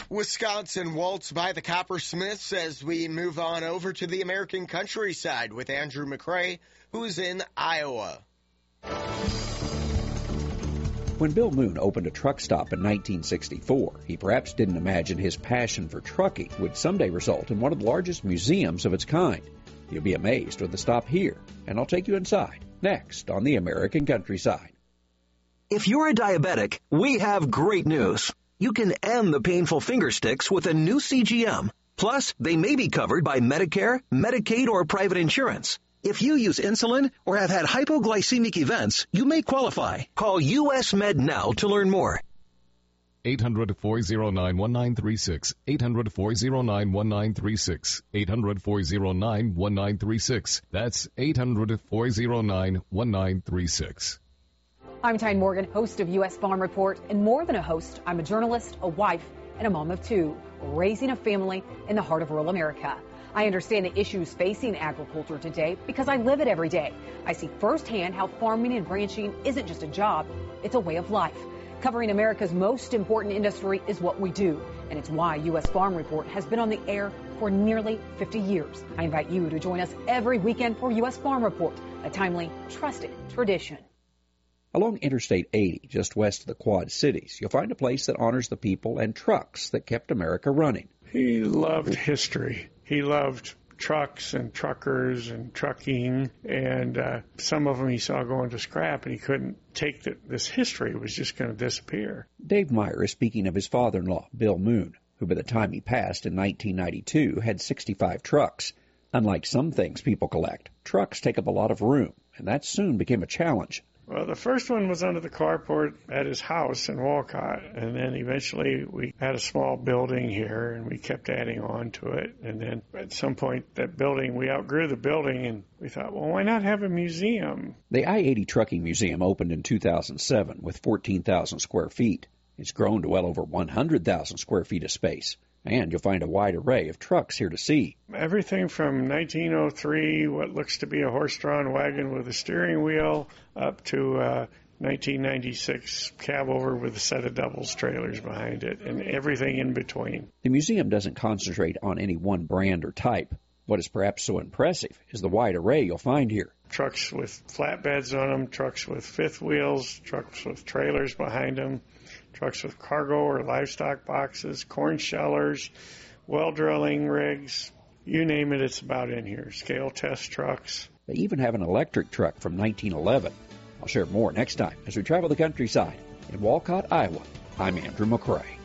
Wisconsin waltz by the Coppersmiths as we move on over to the American countryside with Andrew McCrae, who's in Iowa. When Bill Moon opened a truck stop in 1964, he perhaps didn't imagine his passion for trucking would someday result in one of the largest museums of its kind. You'll be amazed with the stop here, and I'll take you inside, next on the American countryside. If you're a diabetic, we have great news. You can end the painful finger sticks with a new CGM. Plus, they may be covered by Medicare, Medicaid, or private insurance. If you use insulin or have had hypoglycemic events, you may qualify. Call US Med now to learn more. 800-409-1936. 800-409-1936. 800-409-1936. That's 800-409-1936. I'm Tyne Morgan, host of U.S. Farm Report, and more than a host, I'm a journalist, a wife, and a mom of two, raising a family in the heart of rural America. I understand the issues facing agriculture today because I live it every day. I see firsthand how farming and ranching isn't just a job, it's a way of life. Covering America's most important industry is what we do, and it's why U.S. Farm Report has been on the air for nearly 50 years. I invite you to join us every weekend for U.S. Farm Report, a timely, trusted tradition. Along Interstate 80, just west of the Quad Cities, you'll find a place that honors the people and trucks that kept America running. He loved history. He loved trucks and truckers and trucking, and some of them he saw going to scrap, and he couldn't take that this history was just going to disappear. Dave Meyer is speaking of his father-in-law, Bill Moon, who by the time he passed in 1992 had 65 trucks. Unlike some things people collect, trucks take up a lot of room, and that soon became a challenge. Well, the first one was under the carport at his house in Walcott, and then eventually we had a small building here, and we kept adding on to it. And then at some point, that building, we outgrew the building, and we thought, well, why not have a museum? The I-80 Trucking Museum opened in 2007 with 14,000 square feet. It's grown to well over 100,000 square feet of space. And you'll find a wide array of trucks here to see. Everything from 1903, what looks to be a horse-drawn wagon with a steering wheel, up to 1996 cab over with a set of doubles trailers behind it, and everything in between. The museum doesn't concentrate on any one brand or type. What is perhaps so impressive is the wide array you'll find here. Trucks with flatbeds on them, trucks with fifth wheels, trucks with trailers behind them, trucks with cargo or livestock boxes, corn shellers, well drilling rigs, you name it, it's about in here. Scale test trucks. They even have an electric truck from 1911. I'll share more next time as we travel the countryside. In Walcott, Iowa, I'm Andrew McCrae.